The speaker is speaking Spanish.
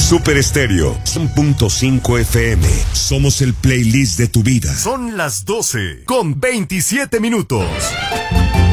Super Estéreo 100.5 FM. Somos el playlist de tu vida. Son las 12:27.